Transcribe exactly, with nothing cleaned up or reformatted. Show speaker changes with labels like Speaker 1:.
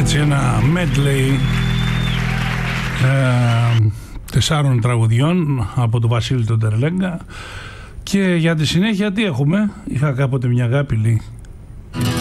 Speaker 1: Έτσι ένα medley ε, τεσσάρων τραγουδιών από τον Βασίλη τον Τερλέγκα. Και για τη συνέχεια τι έχουμε? Είχα κάποτε μια αγάπη, λέει.